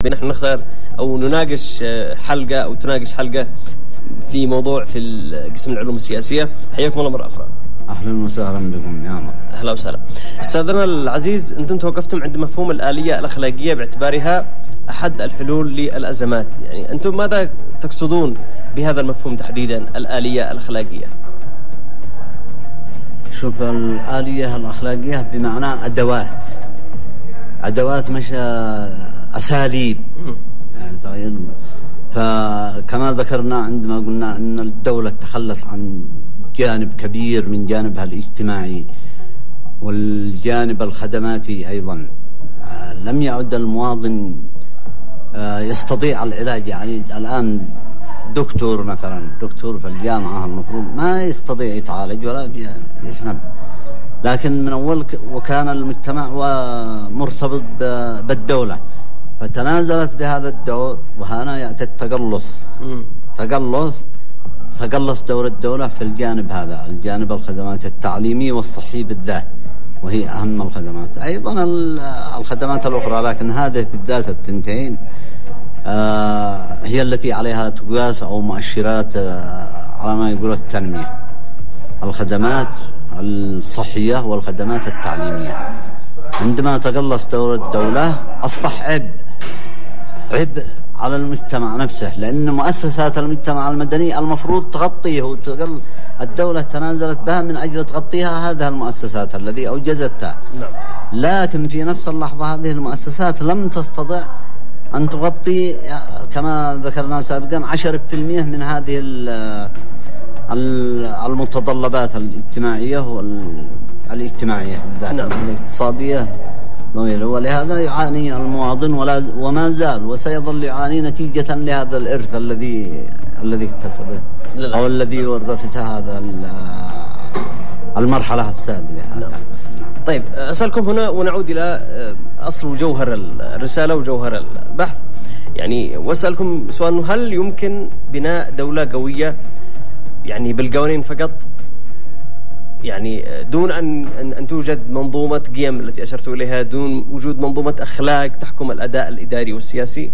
حابين نحن نختار أو نناقش حلقة أو تناقش حلقة في موضوع في قسم العلوم السياسية. حياكم الله مرة أخرى. أهلا وسهلا بكم يا عمر. أهلا وسهلا. أستاذنا العزيز، أنتم توقفتم عند مفهوم الآلية الأخلاقية باعتبارها أحد الحلول للأزمات. يعني أنتم ماذا تقصدون بهذا المفهوم تحديدا، الآلية الأخلاقية؟ شوف، الآلية الأخلاقية بمعنى أدوات مش أساليب. يعني فكما ذكرنا عندما قلنا أن الدولة تخلت عن جانب كبير من جانبها الاجتماعي والجانب الخدماتي أيضا، لم يعد المواطن يستطيع العلاج. يعني الآن دكتور مثلا، دكتور في الجامعة المفروض ما يستطيع يتعالج ولا يحنب، لكن من أول وكان المجتمع مرتبط بالدولة، فتنازلت بهذا الدور، وهنا يأتي تقلص دور الدولة في الجانب هذا، الجانب الخدمات التعليمي والصحي بالذات، وهي أهم الخدمات. أيضا الخدمات الأخرى، لكن هذه بالذات التنتين هي التي عليها تقاس أو مؤشرات على ما يقول التنمية، الخدمات الصحية والخدمات التعليمية. عندما تقلص دور الدولة أصبح عبء على المجتمع نفسه، لأن مؤسسات المجتمع المدني المفروض تغطيه، الدولة تنازلت بها من أجل تغطيها هذه المؤسسات الذي أوجدتها. لكن في نفس اللحظة هذه المؤسسات لم تستطع أن تغطي كما ذكرنا سابقا 10% من هذه المتطلبات الاجتماعية والاجتماعية بالذات. الاقتصادية ضويلة، ولهذا يعاني المواطن وما زال وسيظل يعاني نتيجة لهذا الإرث الذي اكتسبه أو الذي ورثته هذا المرحلة السابقة. طيب، أسألكم هنا ونعود إلى أصل وجوهر الرسالة وجوهر البحث، يعني وأسألكم سؤال: هل يمكن بناء دولة قوية يعني بالقوانين فقط، يعني دون أن توجد منظومة قيم التي أشرت إليها، دون وجود منظومة أخلاق تحكم الأداء الإداري والسياسي؟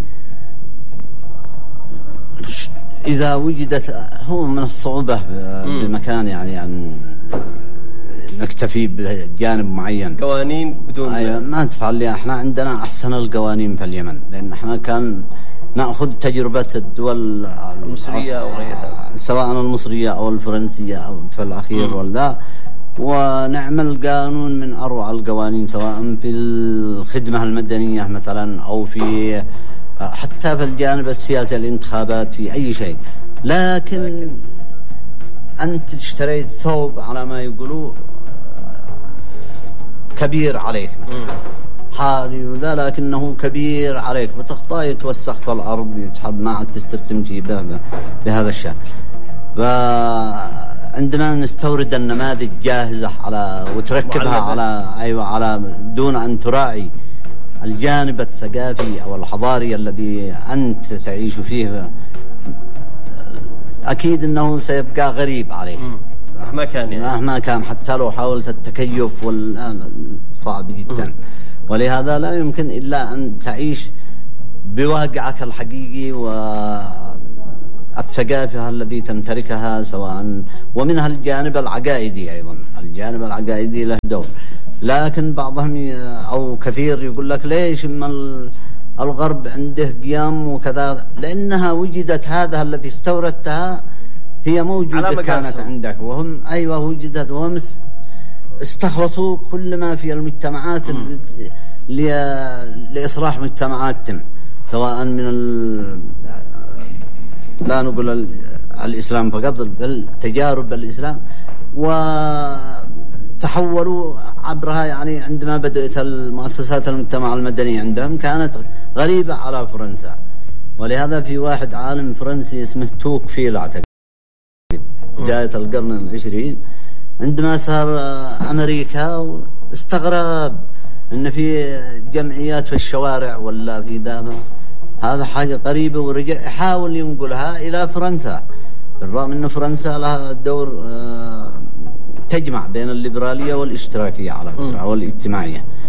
إذا وجدت، هو من الصعوبة بمكان يعني أن نكتفي بجانب معين، قوانين بدون ما تفعل. احنا عندنا أحسن القوانين في اليمن، لأن احنا كان نأخذ تجربة الدول المصرية أو غيرها، سواء المصرية أو الفرنسية أو في الأخير والذا، ونعمل قانون من أروع القوانين، سواء في الخدمة المدنية مثلا أو في حتى في الجانب السياسي، الانتخابات، في أي شيء. لكن أنت اشتريت ثوب على ما يقولوا كبير عليك حالي وذا، لكنه كبير عليك، فتخطى يتوسخ في الأرض، يتحب ما عاد تستمتع بهذا الشكل. فعندما نستورد النماذج جاهزة وتركبها على دون أن تراعي الجانب الثقافي أو الحضاري الذي أنت تعيش فيه، أكيد أنه سيبقى غريب عليك مهما كان حتى لو حاولت التكيف، والآن صعب جدا. ولهذا لا يمكن إلا أن تعيش بواقعك الحقيقي والثقافة الذي تمتلكها، سواء ومنها الجانب العقائدي أيضا. الجانب العقائدي له دور، لكن بعضهم أو كثير يقول لك ليش ما الغرب عنده قيم وكذا، لأنها وجدت، هذا الذي استوردتها هي موجودة كانت عندك، وهم وجدت، وهم استخلصوا كل ما في المجتمعات لإصلاح مجتمعاتهم، سواء من لا نقول الإسلام فقط، بل تجارب الإسلام، وتحولوا عبرها. يعني عندما بدأت المؤسسات المجتمع المدني عندهم كانت غريبة على فرنسا، ولهذا في واحد عالم فرنسي اسمه توكفيل أعتقد بداية القرن العشرين، عندما صار أمريكا استغرب إن في جمعيات في الشوارع ولا في دابة، هذا حاجة قريبة، ورجع يحاول ينقلها إلى فرنسا، بالرغم أن فرنسا لها دور تجمع بين الليبرالية والاشتراكية على فكرة والاجتماعية.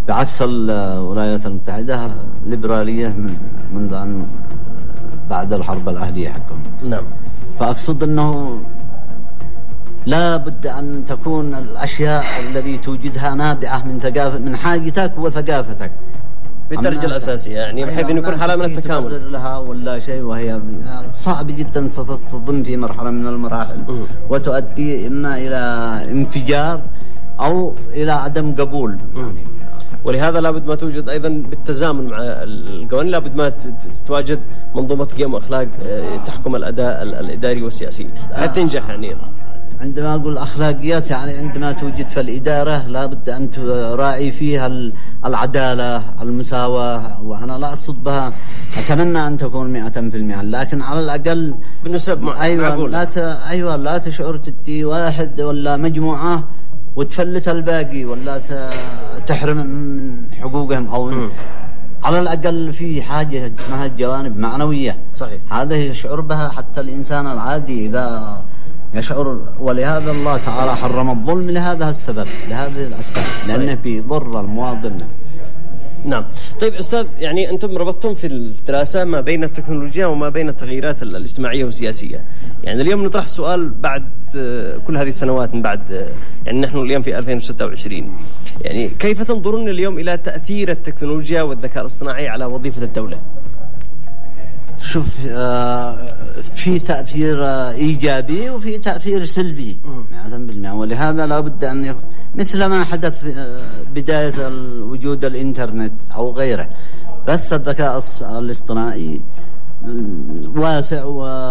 بعكس الولايات المتحدة ليبرالية منذ أن بعد الحرب الأهلية حقهم. نعم. فأقصد أنه لا بد أن تكون الأشياء الذي توجدها نابعة من ثقافة، من حاجتك وثقافتك بالدرجة الأساسية، يعني بحيث أن يكون حالة من التكامل لها ولا شيء، وهي صعب جدا ستظن في مرحلة من المراحل وتؤدي إما إلى انفجار أو إلى عدم قبول. ولهذا لابد ما توجد أيضا بالتزامن مع القوانين، لابد ما تواجد منظومة قيم وأخلاق تحكم الأداء الإداري والسياسي حتى تنجح. يعني عندما أقول أخلاقيات يعني عندما توجد في الإدارة لابد أن تراعي فيها العدالة، المساواة، وأنا لا أقصد بها أتمنى أن تكون 100%، لكن على الأقل بالنسب معقول. أيوة لا تشعر تدي واحد ولا مجموعة وتفلت الباقي ولا تحرم من حقوقهم، أو على الأقل في حاجة اسمها الجوانب معنوية. صحيح. هذا يشعر بها حتى الإنسان العادي إذا يشعر، ولهذا الله تعالى حرم الظلم لهذا السبب، لهذه الأسباب، لأنه بيضر المواطن. نعم. طيب أستاذ، يعني أنتم ربطتم في الدراسة ما بين التكنولوجيا وما بين التغييرات الاجتماعية والسياسية. يعني اليوم نطرح سؤال بعد كل هذه السنوات من بعد، يعني نحن اليوم في 2026، يعني كيف تنظرون اليوم إلى تأثير التكنولوجيا والذكاء الاصطناعي على وظيفة الدولة؟ شوف، في تأثير إيجابي وفي تأثير سلبي 100%، ولهذا لابد أن مثل ما حدث بداية وجود الإنترنت أو غيره. بس الذكاء الاصطناعي واسع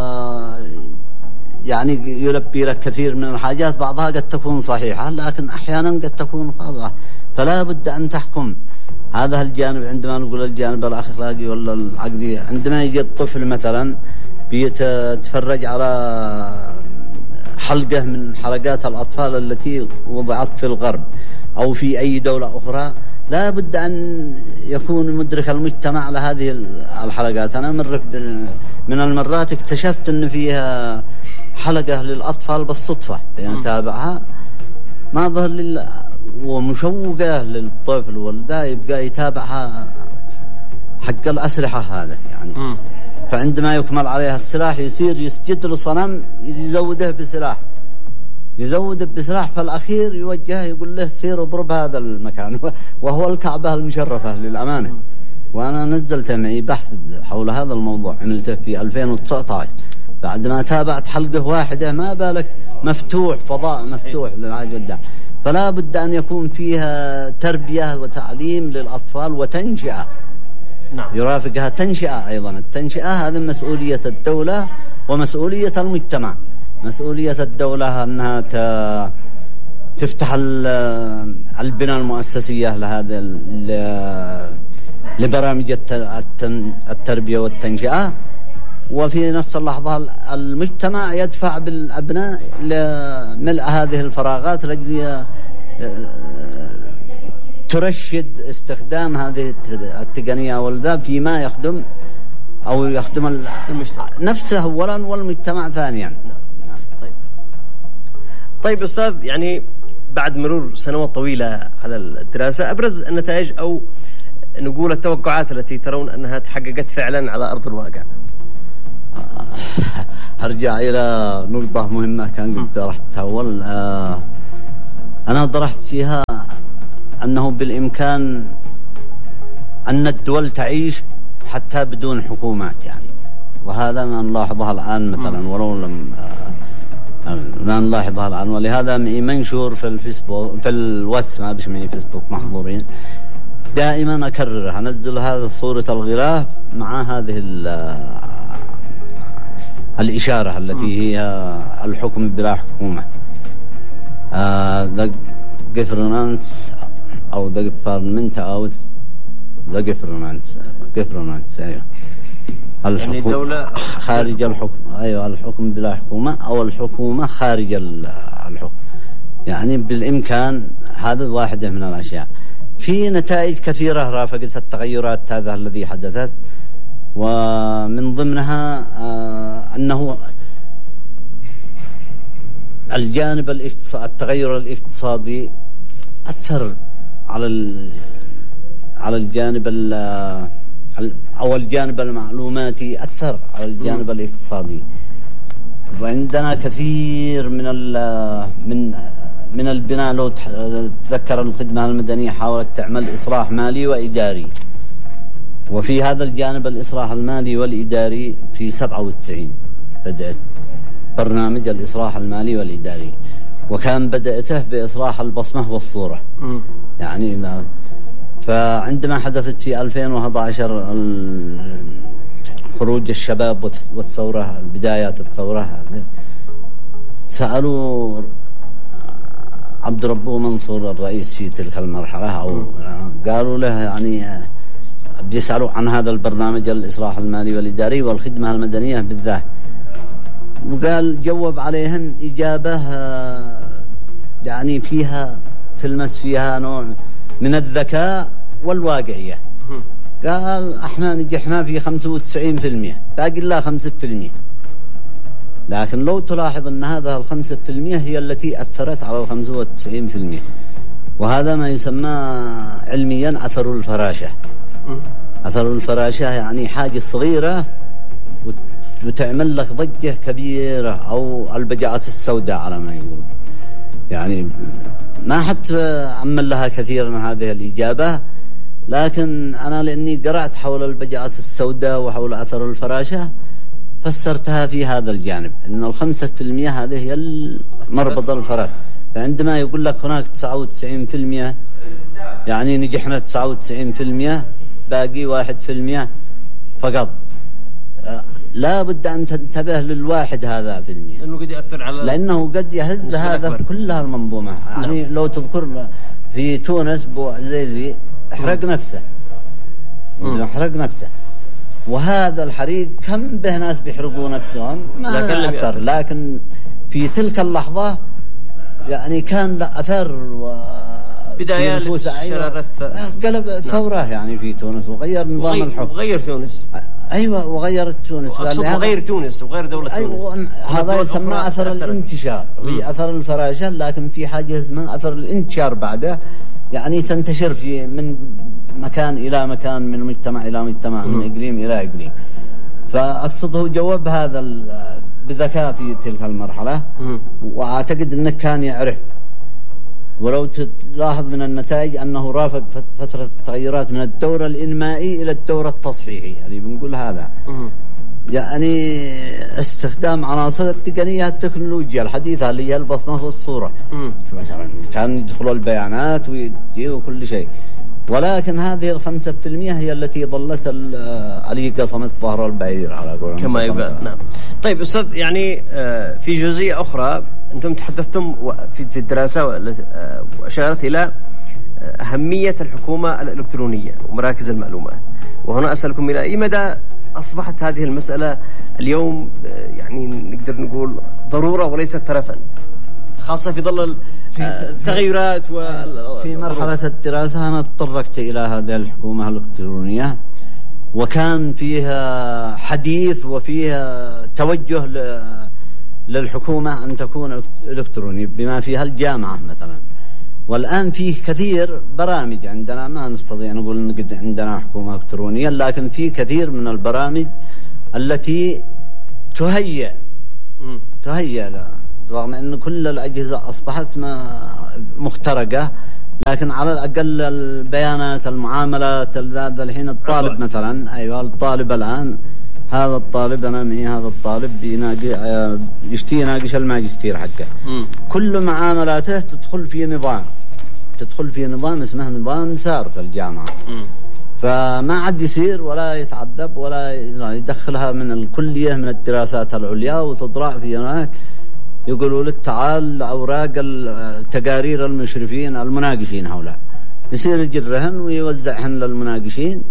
يعني يلبي لك كثير من الحاجات، بعضها قد تكون صحيحة لكن أحيانا قد تكون خاطئة، فلا بد أن تحكم هذا الجانب. عندما نقول الجانب الأخلاقي ولا العقلي، عندما يجي الطفل مثلا بيتفرج على حلقة من حلقات الأطفال التي وضعت في الغرب أو في أي دولة أخرى، لا بد أن يكون مدرك المجتمع لهذه الحلقات. أنا من المرات اكتشفت أن فيها حلقة للأطفال بالصدفة بنتابعها، ما ظهر ومشوقة للطفل والدا يبقى يتابعها حق الأسلحة هذا يعني. فعندما يكمل عليها السلاح يصير يسجد لصنم يزوده بسلاح، فالأخير يوجه يقول له سير اضرب هذا المكان، وهو الكعبة المشرفة للأمانة. وأنا نزلت معي بحث حول هذا الموضوع، عملته في 2019 بعدما تابعت حلقة واحدة، ما بالك مفتوح فضاء مفتوح للعجل. فلا بد أن يكون فيها تربية وتعليم للأطفال وتنشئة. نعم. يرافقها تنشئة أيضا. التنشئة هذه مسؤولية الدولة ومسؤولية المجتمع. مسؤولية الدولة أنها تفتح البنى المؤسسية لهذا لبرامج التربية والتنشئة، وفي نفس اللحظة المجتمع يدفع بالأبناء لملء هذه الفراغات لأجل ترشد استخدام هذه التقنية والذا فيما يخدم أو يخدم نفسه أولا والمجتمع ثانيا. طيب أستاذ، يعني بعد مرور سنوات طويلة على الدراسة، أبرز النتائج أو نقول التوقعات التي ترون أنها تحققت فعلا على أرض الواقع؟ أرجع إلى نقطة مهمة كان قد طرحتها أول. أنا طرحت فيها أنه بالإمكان أن الدول تعيش حتى بدون حكومات يعني، وهذا ما نلاحظها الآن مثلا ولو لم ما نلاحظها الآن. ولهذا منشور في الفيسبوك في الواتس، ما بش معي فيسبوك محظورين، دائما أكررها، أنزل هذه صورة الغلاف مع هذه الإشارة التي هي الحكم بلا حكومة. the governance أو the government أو the governance أيوة. يعني الدولة خارج الحكم، أيوة الحكم بلا حكومة أو الحكومة خارج الحكم. يعني بالإمكان هذا واحدة من الأشياء. في نتائج كثيرة رافقت التغيرات هذا الذي حدثت، ومن ضمنها أنه الجانب التغير الاقتصادي أثر على على الجانب أو الجانب المعلوماتي أثر على الجانب الاقتصادي. وعندنا كثير من البناء. لو تذكر الخدمة المدنية حاولت تعمل إصلاح مالي وإداري، وفي هذا الجانب الإصلاح المالي والإداري في 97 بدأت برنامج الإصلاح المالي والإداري، وكان بدأته بإصلاح البصمة والصورة. يعني فعندما حدثت في 2011 خروج الشباب والثورة، بدايات الثورة، سألوا عبد ربه منصور الرئيس في تلك المرحلة، أو قالوا له يعني بيسألوا عن هذا البرنامج الإصلاح المالي والإداري والخدمة المدنية بالذات، وقال جواب عليهم إجابة يعني فيها تلمس فيها نوع من الذكاء والواقعية. قال احنا نجحنا في 95%، باقي لها 5%. لكن لو تلاحظ ان هذا 5% هي التي اثرت على 95%، وهذا ما يسمى علميا اثر الفراشة. اثر الفراشة يعني حاجة صغيرة وتعمل لك ضجة كبيرة، او البجعة السوداء على ما يقول. يعني ما حد عمل لها كثير من هذه الإجابة، لكن أنا لأني قرأت حول البجعة السوداء وحول أثر الفراشة فسرتها في هذا الجانب، إن 5% هذه هي مربط الفراش. فعندما يقول لك هناك 99% يعني نجحنا 99%، باقي 1% فقط. لا بد أن تنتبه للواحد هذا في المية، لأنه قد يأثر على، لأنه قد يهز هذا كلها المنظومة. يعني لو تذكر في تونس بوعزيزي احرق نفسه، احرق نفسه، وهذا الحريق كم به ناس بيحرقوا نفسهم ما أثر، لكن في تلك اللحظة يعني كان له أثر بداية شرارة قلب ثورة يعني في تونس، وغير نظام الحكم، وغير تونس. أيوة وغيرت تونس، وغير تونس وغير دولة تونس. هذا يسمى أثر الانتشار، في أثر الفراشة، لكن في حاجة اسمها أثر الانتشار بعده، يعني تنتشر في من مكان إلى مكان، من مجتمع إلى مجتمع، من إقليم إلى إقليم. فأقصده جواب هذا بذكاء في تلك المرحلة، وأعتقد أنه كان يعرف. ولو تلاحظ من النتائج أنه رافق فترة التغيرات من الدور الإنمائي إلى الدور التصحيحي، يعني بنقول هذا يعني استخدام عناصر التقنية التكنولوجيا الحديثة اللي هي البصمة والصورة. مثلا كان يدخلوا البيانات ويجيوا كل شيء، ولكن هذه 5% هي التي ظلت علي قصمت ظهر البعير على قولهم كما يقال. نعم. طيب أستاذ، يعني في جزئية أخرى أنتم تحدثتم في الدراسة وأشارت إلى أهمية الحكومة الإلكترونية ومراكز المعلومات، وهنا أسألكم إلى أي مدى أصبحت هذه المسألة اليوم يعني نقدر نقول ضرورة وليست ترفا، خاصة في ظل التغيرات في مرحلة الدراسة. أنا تطرقت إلى هذه الحكومة الإلكترونية، وكان فيها حديث وفيها توجه للحكومة أن تكون إلكترونية بما فيها الجامعة مثلا. والآن فيه كثير برامج عندنا، ما نستطيع نقول أن عندنا حكومة إلكترونية، لكن في كثير من البرامج التي تهيئ رغم أن كل الأجهزة أصبحت مخترقة، لكن على الأقل البيانات المعاملات الحين الطالب مثلا، أيوة الطالب الآن، هذا الطالب أنا معي، هذا الطالب يشتي يناقش الماجستير حقه، كل معاملاته تدخل في نظام اسمه نظام سار في الجامعة. فما عاد يصير ولا يتعذب ولا يدخلها من الكلية من الدراسات العليا وتضرع في هناك، يقولوا له تعال أوراق التقارير المشرفين المناقشين هؤلاء، يصير يجرهن ويوزعهن للمناقشين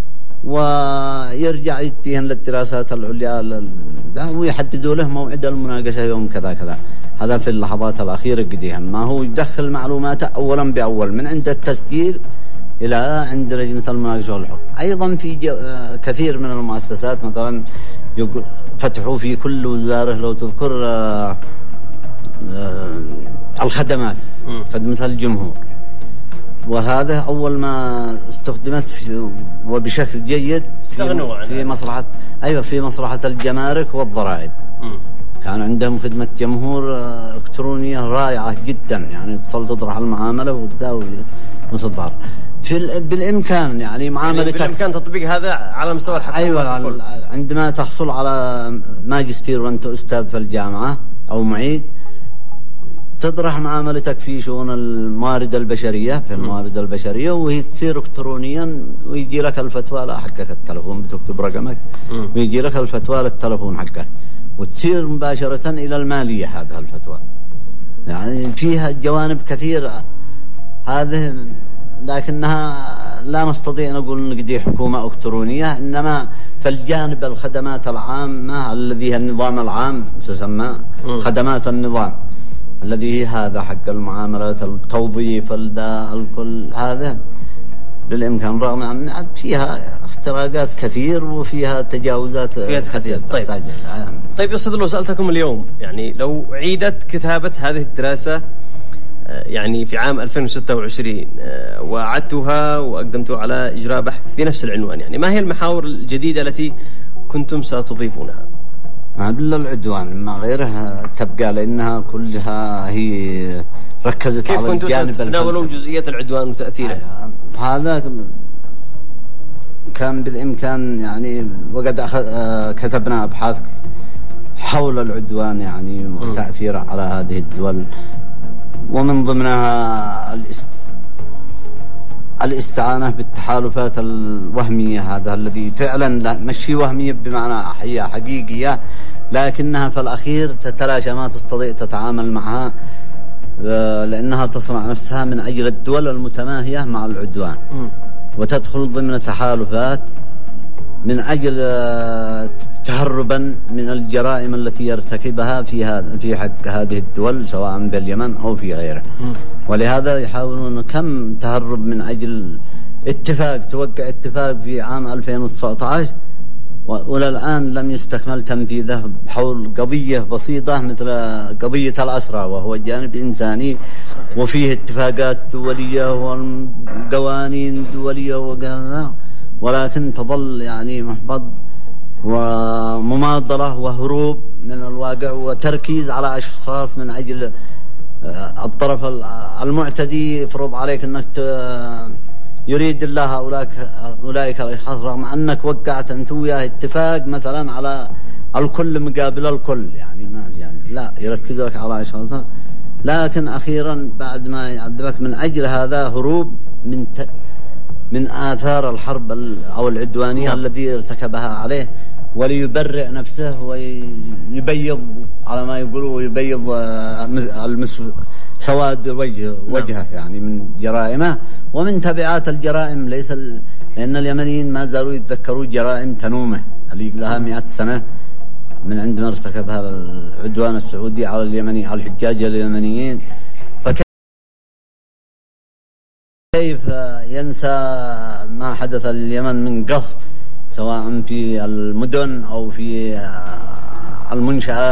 ويرجع يديهن للدراسات العليا ويحددوا له موعد المناقشة يوم كذا كذا. هذا في اللحظات الأخيرة قديهم، ما هو يدخل معلوماته أولا بأول من عند التسجيل إلى عند لجنة المناقشة والحكم. أيضا في كثير من المؤسسات مثلا فتحوا في كل وزارة، لو تذكر الخدمات، خدمة الجمهور، وهذا أول ما استخدمت وبشكل جيد في مصلحة في مصلحة الجمارك والضرائب. كان عندهم خدمة جمهور إلكترونية رائعة جدا، يعني تطرح المعاملة وتداول مصدر بالإمكان، يعني معاملتك بالإمكان تطبيق هذا على مستوى الحكومة. أيوة، عندما تحصل على ماجستير وأنت أستاذ في الجامعة أو معيد، تطرح معاملتك في شؤون الموارد البشرية في الموارد البشرية، وهي تصير إلكترونيا، ويجي لك الفتوى على حقك التلفون، بتكتب رقمك ويجي لك الفتوى للتلفون حقك، وتصير مباشرة إلى المالية هذا الفتوى. يعني فيها جوانب كثيرة هذه، لكنها لا نستطيع نقول نقدي حكومة إلكترونية، إنما في الجانب الخدمات العامة الذي هي النظام العام تسمى خدمات النظام، الذي هذا حق المعاملات، التوظيف، الكل هذا بالإمكان، رغم أن فيها اختراقات كثير وفيها تجاوزات كثير. طيب أستاذ، لو سألتكم اليوم، يعني لو عيدت كتابة هذه الدراسة يعني في عام 2026 وعدتها وأقدمت على إجراء بحث في نفس العنوان، يعني ما هي المحاور الجديدة التي كنتم ستضيفونها؟ ما بالله العدوان، ما غيرها تبقى، لأنها كلها هي ركزت على الجانب الفلسفي. كيف كنتم تتناولوا جزئية العدوان وتأثيره؟ هذا كان بالإمكان، يعني وقد كتبنا أبحاث حول العدوان يعني وتأثيره على هذه الدول، ومن ضمنها الاستعانة بالتحالفات الوهمية، هذا الذي فعلا لا مش وهمية بمعنى هي حقيقية، لكنها في الأخير تتلاشى، ما تستطيع تتعامل معها لأنها تصنع نفسها من أجل الدول المتماهية مع العدوان، وتدخل ضمن تحالفات من أجل تهربا من الجرائم التي يرتكبها في حق هذه الدول، سواء باليمن أو في غيره. ولهذا يحاولون كم تهرب من أجل توقع اتفاق في عام 2019، وإلى الآن لم يستكمل تنفيذه حول قضية بسيطة مثل قضية الأسرى، وهو جانب إنساني وفيه اتفاقات دولية وقوانين دولية وكذا، ولكن تظل يعني محبط ومماطلة وهروب من الواقع وتركيز على أشخاص من أجل الطرف المعتدي يفرض عليك أنك يريد الله أولئك الأشخاص، رغم أنك وقعت أنت وياه اتفاق مثلا على الكل مقابل الكل، يعني ما يعني لا يركز لك على أشخاص، لكن أخيرا بعد ما يعذبك من أجل هذا هروب من آثار الحرب أو العدوانية الذي ارتكبها عليه، وليبرئ نفسه ويبيض على ما يقولوا، ويبيض سواد وجهه يعني من جرائمه ومن تبعات الجرائم. لأن اليمنيين ما زالوا يتذكروا جرائم تنومه اللي لها 100 سنة من عندما ارتكبها العدوان السعودي على الحجاج اليمنيين. كيف ينسى ما حدث اليمن من قصف، سواء في المدن أو في المنشآت،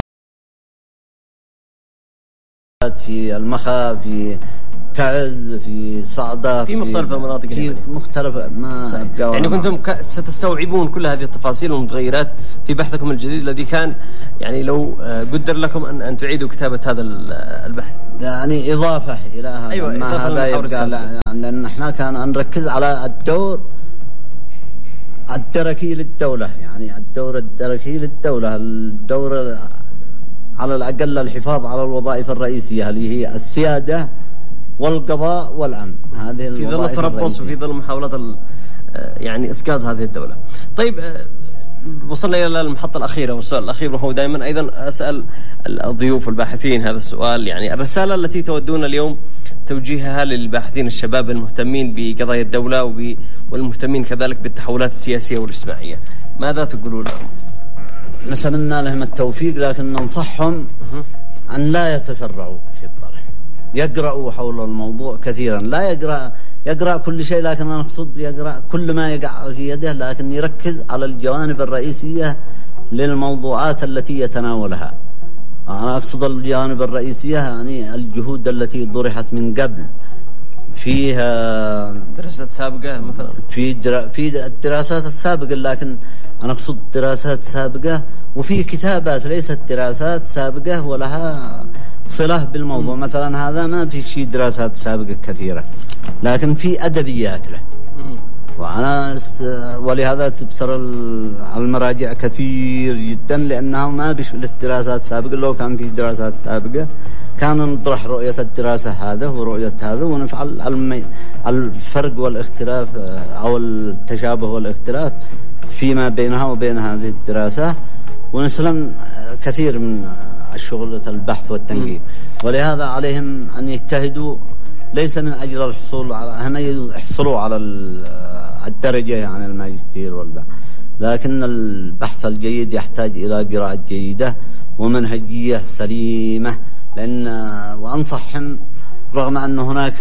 في المخا، في تعز، في صعدة، في مختلف المناطق في مختلفة. ما يعني كنتم ستستوعبون كل هذه التفاصيل والمتغيرات في بحثكم الجديد الذي كان، يعني لو قدر لكم أن تعيدوا كتابة هذا البحث، يعني إضافة إلى هذا. أيوة، ما هذا يبقى لأن احنا كان نركز على الدور الدركي للدولة، يعني الدور الدركي للدولة، الدور على الأقل الحفاظ على الوظائف الرئيسية اللي هي السيادة والقضاء والأمن، هذه في ظل التربص وفي ظل محاولة يعني إسقاط هذه الدولة. طيب، وصلنا إلى المحطة الأخيرة والسؤال الأخير، وهو دائما أيضا أسأل الضيوف والباحثين هذا السؤال، يعني الرسالة التي تودون اليوم توجيهها للباحثين الشباب المهتمين بقضايا الدولة والمهتمين كذلك بالتحولات السياسية والاجتماعية، ماذا تقولون لهم؟ نتمنى لهم التوفيق، لكن ننصحهم أن لا يتسرعوا في الطرح، يقرأوا حول الموضوع كثيرا، لا يقرأ كل شيء، لكن أنا أقصد يقرأ كل ما يقع في يده، لكن يركز على الجوانب الرئيسية للموضوعات التي يتناولها. أنا أقصد الجوانب الرئيسية، يعني الجهود التي طرحت من قبل فيها دراسات سابقة مثلا، في الدراسات السابقة، لكن أنا أقصد دراسات سابقة وفي كتابات ليست دراسات سابقة ولها صلة بالموضوع. مثلا هذا ما في شيء دراسات سابقة كثيرة، لكن في أدبيات له. وأنا ولهذا تبصر المراجع كثير جدا، لأنها ما بيشمل الدراسات سابقة. لو كان في دراسات سابقة كان نطرح رؤية الدراسة هذا ورؤية هذا، ونفعل الفرق والاختلاف أو التشابه والاختلاف فيما بينها وبين هذه الدراسة، ونسلم كثير من الشغل البحث والتنقيب. ولهذا عليهم أن يجتهدوا، ليس من أجل الحصول على، هم يحصلوا على الدرجة يعني الماجستير ولا، لكن البحث الجيد يحتاج إلى قراءة جيدة ومنهجية سليمة. وأنصحهم رغم أن هناك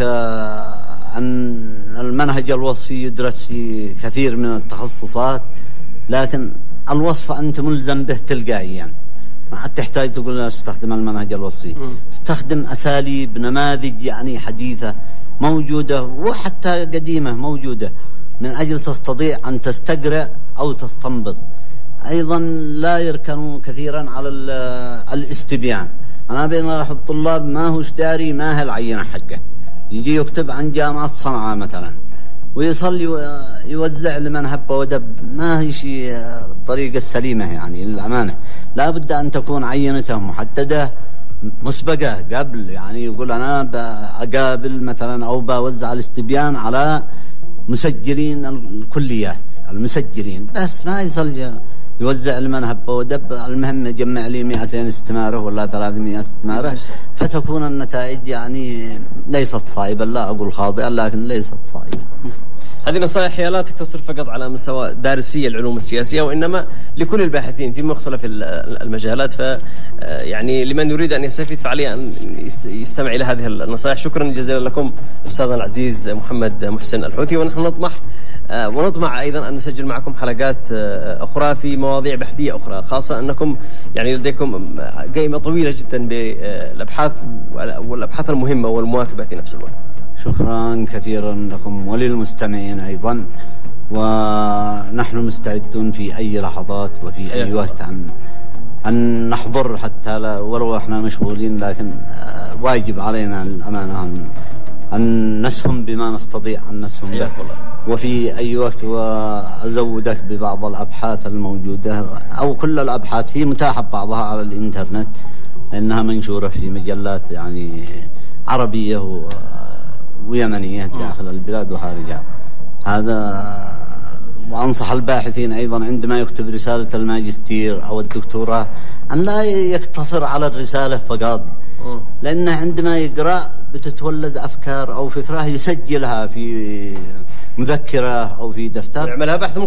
أن المنهج الوصفي يدرس في كثير من التخصصات، لكن الوصف أنت ملزم به تلقائيا، ما تحتاج تقول استخدم المنهج الوصفي. استخدم أساليب نماذج يعني حديثة موجودة وحتى قديمة موجودة، من أجل تستطيع أن تستقرأ أو تستنبط. أيضا لا يركنوا كثيرا على الاستبيان. أنا بين أحد الطلاب ما هوش داري ما هي العينة حقه، يجي يكتب عن جامعة صنعاء مثلا ويصل يوزع لمن هب ودب، ما هي شيء الطريقة السليمة يعني للأمانة. لا بد أن تكون عينته محددة مسبقة قبل، يعني يقول أنا أقابل مثلا أو بوزع الاستبيان على مسجلين الكليات المسجلين بس، ما يصل يوزع لمن هب ودب. المهم يجمع لي 200 استمارة ولا 300 استمارة، فتكون النتائج يعني ليست صائبة. لا أقول خاطئة، لكن ليست صائبة. هذه نصائح لا تقتصر فقط على مستوى دارسي العلوم السياسية، وإنما لكل الباحثين في مختلف المجالات. يعني لمن يريد أن يستفيد فعليه أن يستمع إلى هذه النصائح. شكرا جزيلا لكم أستاذنا العزيز محمد محسن الحوثي، ونحن ونطمع أيضا أن نسجل معكم حلقات أخرى في مواضيع بحثية أخرى، خاصة أنكم يعني لديكم قائمة طويلة جدا بالأبحاث والأبحاث المهمة والمواكبة في نفس الوقت. شكرا كثيرا لكم وللمستمعين أيضا، ونحن مستعدون في أي لحظات وفي أي وقت أن نحضر، حتى ولو احنا مشغولين، لكن واجب علينا الأمانة أن نسهم بما نستطيع أن نسهم به وفي أي وقت. وأزودك ببعض الأبحاث الموجودة أو كل الأبحاث هي متاحة بعضها على الإنترنت، لأنها منشورة في مجلات يعني عربية ويمنية داخل البلاد وخارجها. هذا وأنصح الباحثين أيضا عندما يكتب رسالة الماجستير أو الدكتوراه أن لا يقتصر على الرسالة فقط، لأنه عندما يقرأ بتتولد أفكار أو فكرة يسجلها في مذكرة أو في دفتر، يعملها بحث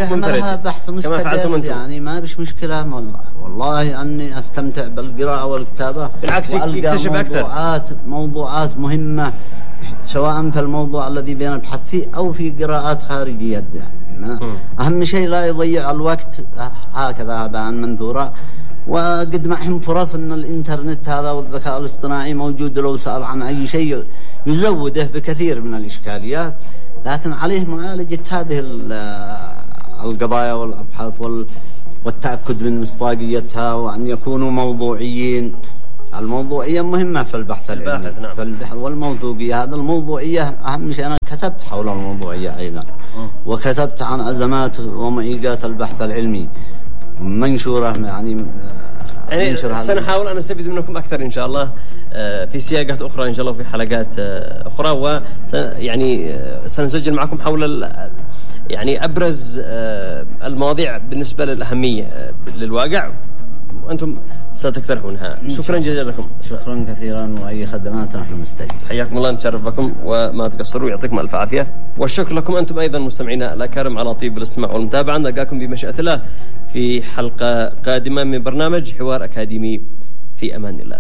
مستقل يعني ما بش مشكلة. والله أني أستمتع بالقراءة والكتابة، بالعكس يكتشف أكثر موضوعات مهمة، سواء في الموضوع الذي بنبحث فيه أو في قراءات خارجية. يعني أهم شيء لا يضيع الوقت هكذا هباء منثورا. وقد معهم فرص أن الإنترنت هذا والذكاء الاصطناعي موجود، لو سأل عن أي شيء يزوده بكثير من الإشكاليات، لكن عليه معالجة هذه القضايا والأبحاث والتأكد من مصداقيتها، وأن يكونوا موضوعيين. الموضوعية مهمة في البحث العلمي. نعم. في البحث والموثوقية. هذا الموضوعية أهم شيء. أنا كتبت حول الموضوعية أيضا، وكتبت عن أزمات ومعيقات البحث العلمي منشورة يعني سنحاول أن نستفيد منكم أكثر إن شاء الله في سياقات أخرى إن شاء الله، في حلقات أخرى، يعني سنسجل معكم حول يعني أبرز المواضيع بالنسبة للأهمية للواقع، وأنتم ستقترحونها. شكرا جزيلا لكم. شكرا كثيرا، وأي خدمات نحن مستعدين. حياكم الله، نتشرف بكم وما تقصروا، يعطيكم ألف عافية. والشكر لكم أنتم أيضا مستمعينا الأكارم على طيب الاستماع والمتابعة. نلقاكم بمشيئة الله في حلقة قادمة من برنامج حوار أكاديمي. في أمان الله.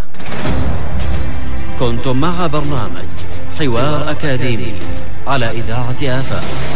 كنتم مع برنامج حوار أكاديمي على إذاعة آفاق.